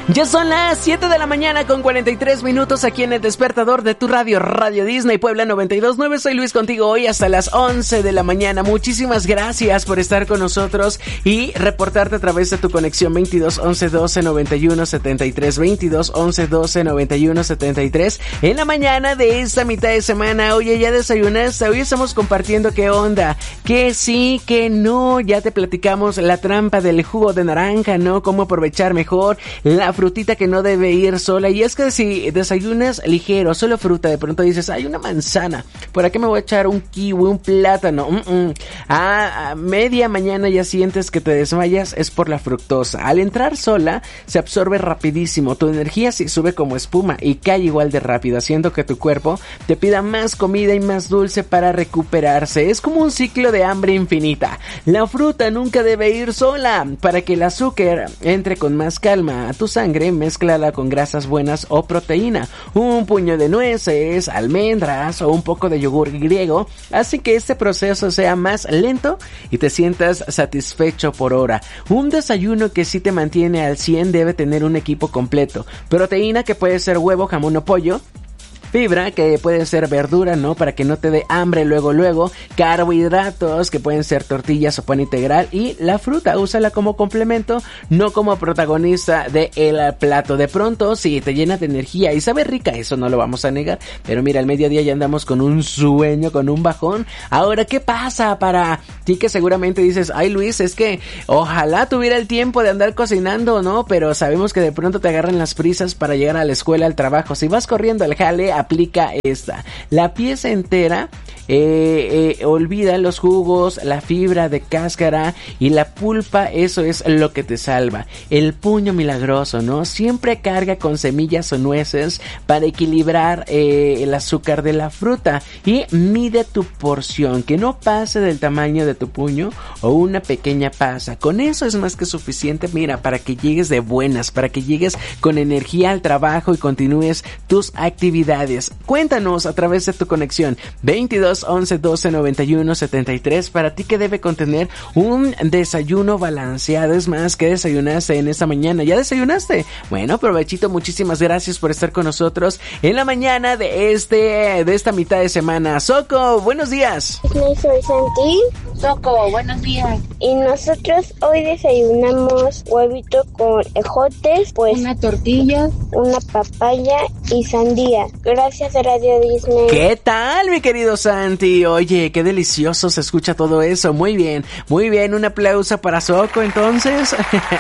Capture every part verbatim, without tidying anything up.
Ya son las siete de la mañana con cuarenta y tres minutos aquí en el despertador de tu radio, Radio Disney Puebla noventa y dos punto nueve. Soy Luis contigo hoy hasta las once de la mañana. Muchísimas gracias por estar con nosotros y reportarte a través de tu conexión veintidós once doce noventa y uno setenta y tres, veintidós once doce noventa y uno setenta y tres. En la mañana de esta mitad de semana, oye, ¿ya desayunaste? Hoy estamos compartiendo qué onda, que sí, que no. Ya te platicamos la trampa del jugo de naranja, ¿no? Cómo aprovechar mejor la frutita que no debe ir sola. Y es que si desayunas ligero, solo fruta, de pronto dices, hay una manzana, ¿por aquí me voy a echar un kiwi, un plátano? Mm-mm. A, a media mañana ya sientes que te desmayas, es por la fructosa. Al entrar sola, se absorbe rapidísimo, tu energía se sube como espuma y cae igual de rápido, haciendo que tu cuerpo te pida más comida y más dulce para recuperarse. Es como un ciclo de hambre infinita. La fruta nunca debe ir sola. Para que el azúcar entre con más calma a tu sangre, mézclala con grasas buenas o proteína, un puño de nueces, almendras o un poco de yogur griego, así que este proceso sea más lento y te sientas satisfecho por hora. Un desayuno que sí te mantiene al cien debe tener un equipo completo: proteína, que puede ser huevo, jamón o pollo; fibra, que puede ser verdura, ¿no? Para que no te dé hambre luego luego; carbohidratos, que pueden ser tortillas o pan integral; y la fruta, úsala como complemento, no como protagonista de el plato. De pronto, sí, te llena de energía y sabe rica, eso no lo vamos a negar, pero mira, al mediodía ya andamos con un sueño, con un bajón. Ahora, ¿qué pasa para ti que seguramente dices, ay Luis, es que ojalá tuviera el tiempo de andar cocinando, ¿no? Pero sabemos que de pronto te agarran las prisas para llegar a la escuela, al trabajo. Si vas corriendo al jale, aplica esta: la pieza entera, eh, eh, olvida los jugos, la fibra de cáscara y la pulpa, eso es lo que te salva. El puño milagroso, ¿no? Siempre carga con semillas o nueces para equilibrar eh, el azúcar de la fruta, y mide tu porción, que no pase del tamaño de tu puño o una pequeña pasa. Con eso es más que suficiente, mira, para que llegues de buenas, para que llegues con energía al trabajo y continúes tus actividades. Cuéntanos a través de tu conexión veintidós once doce noventa y uno setenta y tres, para ti que debe contener un desayuno balanceado. Es más, ¿qué desayunaste en esta mañana? ¿Ya desayunaste? Bueno, provechito, muchísimas gracias por estar con nosotros en la mañana de este de esta mitad de semana. Soco, buenos días. Soy Santi. Soco, buenos días. Y nosotros hoy desayunamos huevito con ejotes, pues una tortilla, una papaya y sandía. Gracias a Radio Disney. ¿Qué tal, mi querido Santi? Oye, qué delicioso se escucha todo eso. Muy bien, muy bien. Un aplauso para Soco, entonces.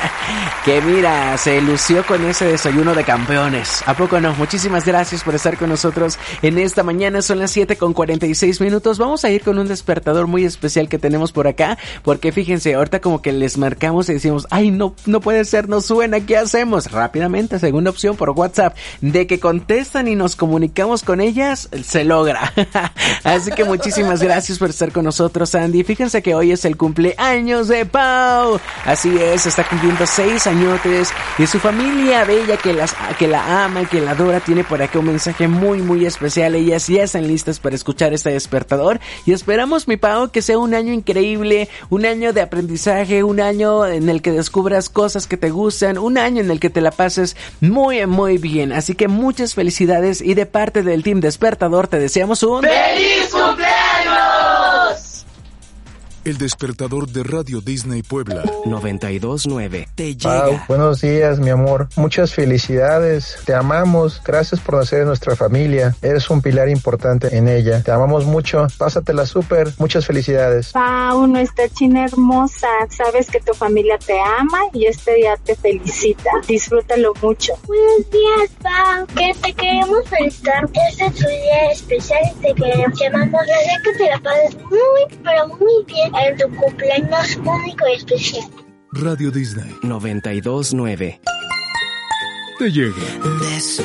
Que mira, se lució con ese desayuno de campeones. ¿A poco no? Muchísimas gracias por estar con nosotros en esta mañana. Son las siete con cuarenta y seis minutos. Vamos a ir con un despertador muy especial que tenemos por acá, porque fíjense, ahorita como que les marcamos y decimos, ay, no, no puede ser, no suena, ¿qué hacemos? Rápidamente, segunda opción por WhatsApp, de que contestan y nos comunicamos con ellas, se logra. Así que muchísimas gracias por estar con nosotros, Andy. Fíjense que hoy es el cumpleaños de Pau. Así es, está cumpliendo seis añotes y su familia bella que las que la ama y que la adora tiene por acá un mensaje muy muy especial. Ellas ya están listas para escuchar este despertador y esperamos, mi Pau, que sea un año increíble, un año de aprendizaje, un año en el que descubras cosas que te gustan, un año en el que te la pases muy muy bien. Así que muchas felicidades y de parte del Team Despertador te deseamos un ¡Feliz cumpleaños! El despertador de Radio Disney Puebla noventa y dos punto nueve te llega. Pau, buenos días, mi amor. Muchas felicidades. Te amamos. Gracias por nacer en nuestra familia. Eres un pilar importante en ella. Te amamos mucho. Pásatela súper. Muchas felicidades. Pau, nuestra china hermosa. Sabes que tu familia te ama y este día te felicita. Disfrútalo mucho. Buenos días, Pau. Que te queremos felicitar. Este es tu día especial y te queremos. Te amamos. Desde que te la pases muy, pero muy bien en tu cumpleaños único y especial. Radio Disney noventa y dos punto nueve te llega. This